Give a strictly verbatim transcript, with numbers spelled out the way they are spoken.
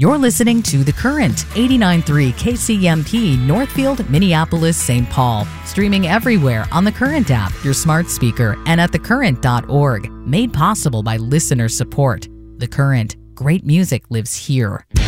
You're listening to The Current, eighty-nine point three K C M P, Northfield, Minneapolis, Saint Paul. Streaming everywhere on the Current app, your smart speaker, and at the current dot org. Made possible by listener support. The Current. Great music lives here.